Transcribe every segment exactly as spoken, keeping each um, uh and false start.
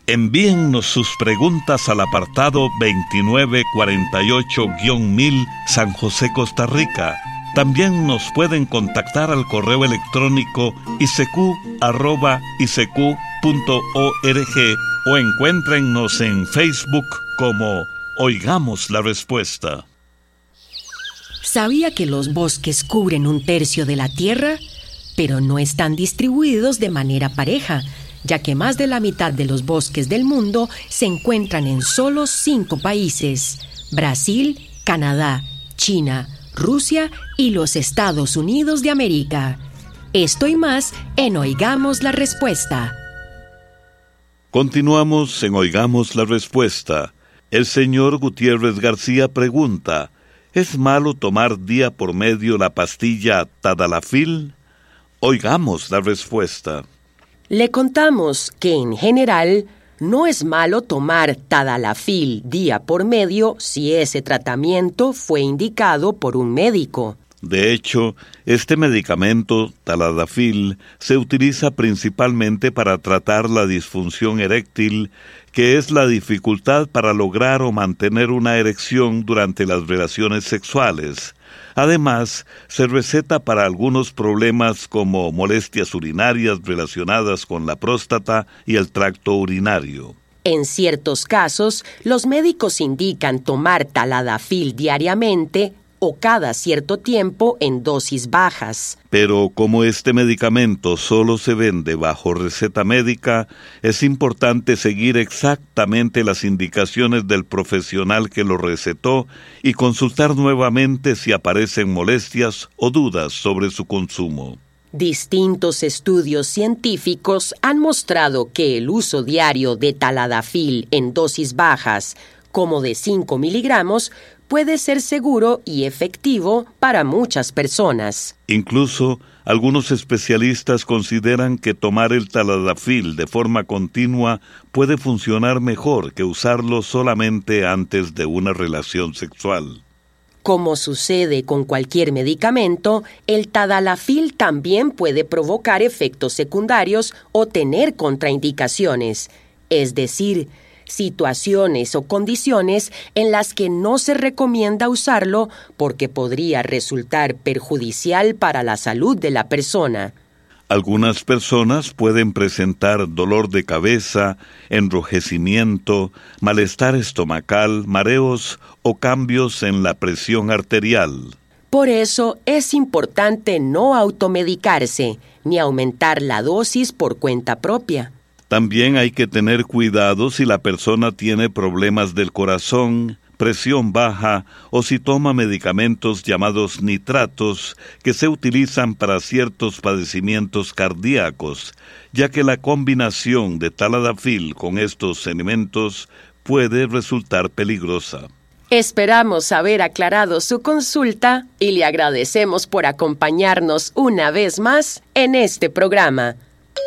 Envíennos sus preguntas al apartado veintinueve cuarenta y ocho mil San José, Costa Rica. También nos pueden contactar al correo electrónico i c q arroba i c q punto org o encuéntrennos en Facebook como Oigamos la Respuesta. ¿Sabía que los bosques cubren un tercio de la Tierra? Pero no están distribuidos de manera pareja, ya que más de la mitad de los bosques del mundo se encuentran en solo cinco países: Brasil, Canadá, China, Rusia y los Estados Unidos de América. Esto y más en Oigamos la Respuesta. Continuamos en Oigamos la Respuesta. El señor Gutiérrez García pregunta: ¿es malo tomar día por medio la pastilla Tadalafil? Oigamos la respuesta. Le contamos que en general no es malo tomar Tadalafil día por medio si ese tratamiento fue indicado por un médico. De hecho, este medicamento, Tadalafil, se utiliza principalmente para tratar la disfunción eréctil, que es la dificultad para lograr o mantener una erección durante las relaciones sexuales. Además, se receta para algunos problemas como molestias urinarias relacionadas con la próstata y el tracto urinario. En ciertos casos, los médicos indican tomar Tadalafil diariamente o cada cierto tiempo en dosis bajas. Pero como este medicamento solo se vende bajo receta médica, es importante seguir exactamente las indicaciones del profesional que lo recetó y consultar nuevamente si aparecen molestias o dudas sobre su consumo. Distintos estudios científicos han mostrado que el uso diario de Tadalafil en dosis bajas, como de cinco miligramos, puede ser seguro y efectivo para muchas personas. Incluso, algunos especialistas consideran que tomar el Tadalafil de forma continua puede funcionar mejor que usarlo solamente antes de una relación sexual. Como sucede con cualquier medicamento, el Tadalafil también puede provocar efectos secundarios o tener contraindicaciones, es decir, situaciones o condiciones en las que no se recomienda usarlo porque podría resultar perjudicial para la salud de la persona. Algunas personas pueden presentar dolor de cabeza, enrojecimiento, malestar estomacal, mareos o cambios en la presión arterial. Por eso es importante no automedicarse ni aumentar la dosis por cuenta propia. También hay que tener cuidado si la persona tiene problemas del corazón, presión baja o si toma medicamentos llamados nitratos que se utilizan para ciertos padecimientos cardíacos, ya que la combinación de Tadalafil con estos elementos puede resultar peligrosa. Esperamos haber aclarado su consulta y le agradecemos por acompañarnos una vez más en este programa.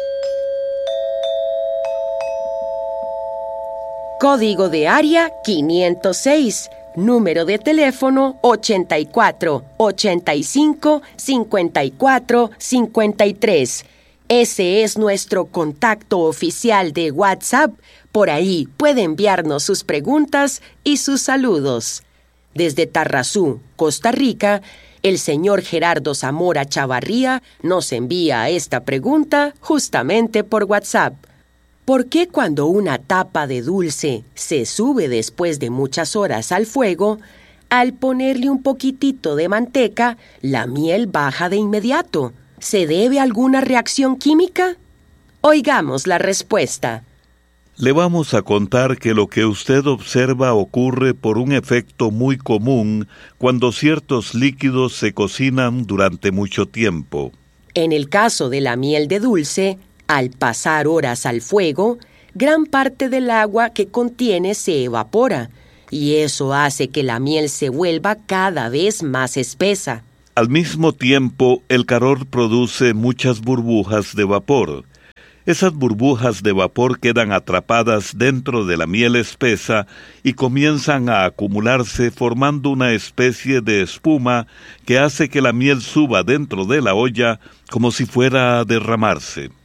Código de área quinientos seis, número de teléfono ochenta y cuatro, ochenta y cinco, cincuenta y cuatro, cincuenta y tres. Ese es nuestro contacto oficial de WhatsApp. Por ahí puede enviarnos sus preguntas y sus saludos. Desde Tarrazú, Costa Rica, el señor Gerardo Zamora Chavarría nos envía esta pregunta justamente por WhatsApp. ¿Por qué cuando una tapa de dulce se sube después de muchas horas al fuego, al ponerle un poquitito de manteca, la miel baja de inmediato? ¿Se debe a alguna reacción química? Oigamos la respuesta. Le vamos a contar que lo que usted observa ocurre por un efecto muy común cuando ciertos líquidos se cocinan durante mucho tiempo. En el caso de la miel de dulce, al pasar horas al fuego, gran parte del agua que contiene se evapora, y eso hace que la miel se vuelva cada vez más espesa. Al mismo tiempo, el calor produce muchas burbujas de vapor. Esas burbujas de vapor quedan atrapadas dentro de la miel espesa y comienzan a acumularse formando una especie de espuma que hace que la miel suba dentro de la olla como si fuera a derramarse.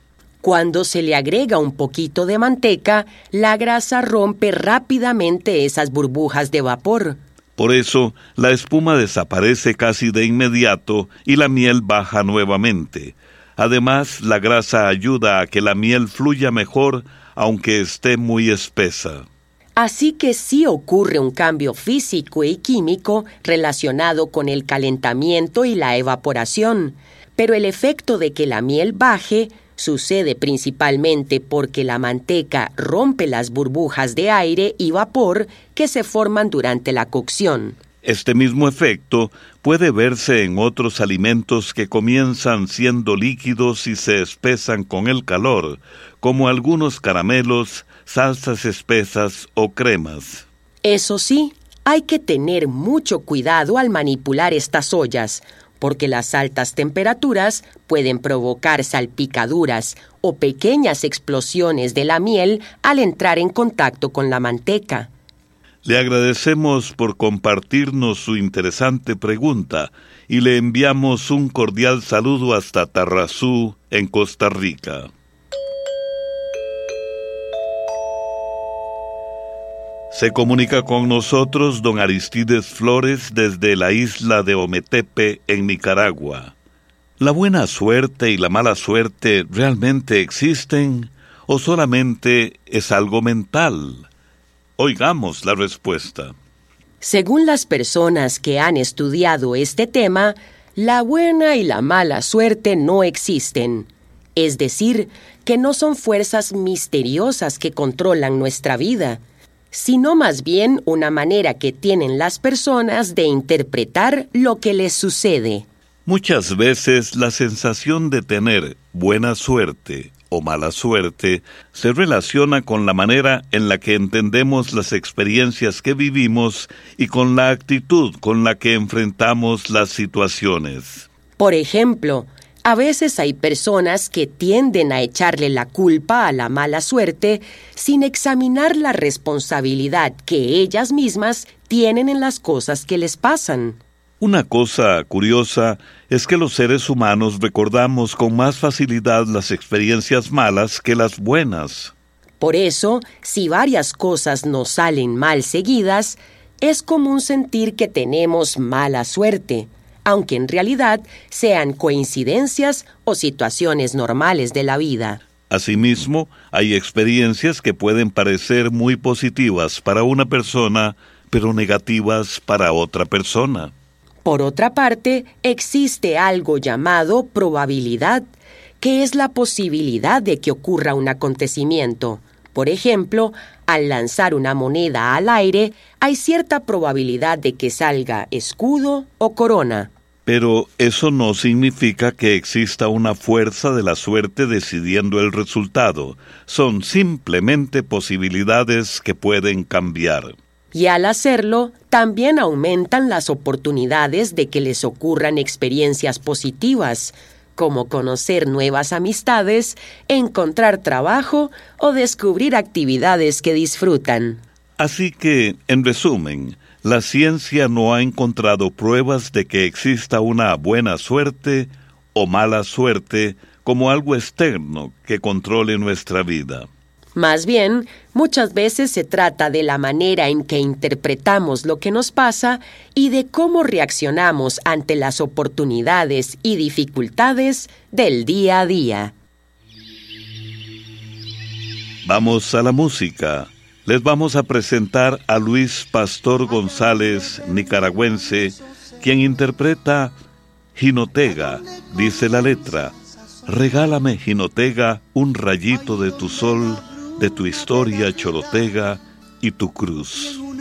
Cuando se le agrega un poquito de manteca, la grasa rompe rápidamente esas burbujas de vapor. Por eso, la espuma desaparece casi de inmediato y la miel baja nuevamente. Además, la grasa ayuda a que la miel fluya mejor, aunque esté muy espesa. Así que sí ocurre un cambio físico y químico relacionado con el calentamiento y la evaporación, pero el efecto de que la miel baje sucede principalmente porque la manteca rompe las burbujas de aire y vapor que se forman durante la cocción. Este mismo efecto puede verse en otros alimentos que comienzan siendo líquidos y se espesan con el calor, como algunos caramelos, salsas espesas o cremas. Eso sí, hay que tener mucho cuidado al manipular estas ollas, porque las altas temperaturas pueden provocar salpicaduras o pequeñas explosiones de la miel al entrar en contacto con la manteca. Le agradecemos por compartirnos su interesante pregunta y le enviamos un cordial saludo hasta Tarrazú, en Costa Rica. Se comunica con nosotros don Aristides Flores desde la isla de Ometepe, en Nicaragua. ¿La buena suerte y la mala suerte realmente existen o solamente es algo mental? Oigamos la respuesta. Según las personas que han estudiado este tema, la buena y la mala suerte no existen. Es decir, que no son fuerzas misteriosas que controlan nuestra vida, sino más bien una manera que tienen las personas de interpretar lo que les sucede. Muchas veces la sensación de tener buena suerte o mala suerte se relaciona con la manera en la que entendemos las experiencias que vivimos y con la actitud con la que enfrentamos las situaciones. Por ejemplo, a veces hay personas que tienden a echarle la culpa a la mala suerte sin examinar la responsabilidad que ellas mismas tienen en las cosas que les pasan. Una cosa curiosa es que los seres humanos recordamos con más facilidad las experiencias malas que las buenas. Por eso, si varias cosas nos salen mal seguidas, es común sentir que tenemos mala suerte, aunque en realidad sean coincidencias o situaciones normales de la vida. Asimismo, hay experiencias que pueden parecer muy positivas para una persona, pero negativas para otra persona. Por otra parte, existe algo llamado probabilidad, que es la posibilidad de que ocurra un acontecimiento. Por ejemplo, al lanzar una moneda al aire, hay cierta probabilidad de que salga escudo o corona. Pero eso no significa que exista una fuerza de la suerte decidiendo el resultado. Son simplemente posibilidades que pueden cambiar. Y al hacerlo, también aumentan las oportunidades de que les ocurran experiencias positivas, como conocer nuevas amistades, encontrar trabajo o descubrir actividades que disfrutan. Así que, en resumen, la ciencia no ha encontrado pruebas de que exista una buena suerte o mala suerte como algo externo que controle nuestra vida. Más bien, muchas veces se trata de la manera en que interpretamos lo que nos pasa y de cómo reaccionamos ante las oportunidades y dificultades del día a día. Vamos a la música. Les vamos a presentar a Luis Pastor González, nicaragüense, quien interpreta Jinotega. Dice la letra: regálame, Jinotega, un rayito de tu sol, de tu historia chorotega y tu cruz.